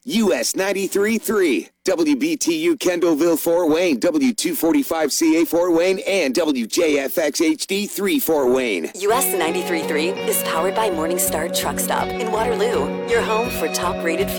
US 93.3, WBTU Kendallville Fort Wayne, W245CA Fort Wayne, and WJFX HD 3 Fort Wayne. US 93.3 is powered by Morningstar Truck Stop in Waterloo, your home for top-rated fuel.